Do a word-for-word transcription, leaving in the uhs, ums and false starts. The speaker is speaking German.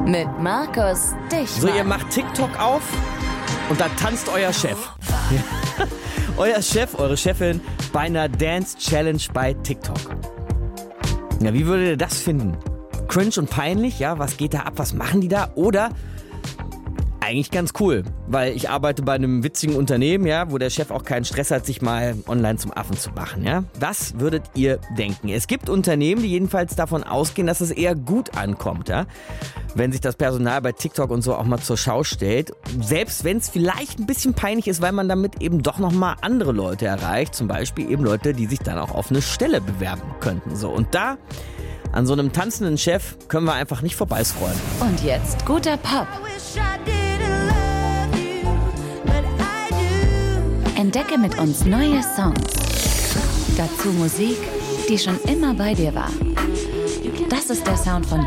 Mit Markus Dichmann. So, ihr macht TikTok auf und da tanzt euer Chef. Ja. Euer Chef, eure Chefin bei einer Dance-Challenge bei TikTok. Ja, wie würdet ihr das finden? Cringe und peinlich, ja? Was geht da ab? Was machen die da? Oder eigentlich ganz cool, weil ich arbeite bei einem witzigen Unternehmen, ja, wo der Chef auch keinen Stress hat, sich mal online zum Affen zu machen, ja. Was würdet ihr denken? Es gibt Unternehmen, die jedenfalls davon ausgehen, dass es eher gut ankommt, ja, wenn sich das Personal bei TikTok und so auch mal zur Schau stellt. Selbst wenn es vielleicht ein bisschen peinlich ist, weil man damit eben doch nochmal andere Leute erreicht, zum Beispiel eben Leute, die sich dann auch auf eine Stelle bewerben könnten, so. Und da, an so einem tanzenden Chef, können wir einfach nicht vorbeiscrollen. Und jetzt guter Pop. Entdecke mit uns neue Songs. Dazu Musik, die schon immer bei dir war. Das ist der Sound von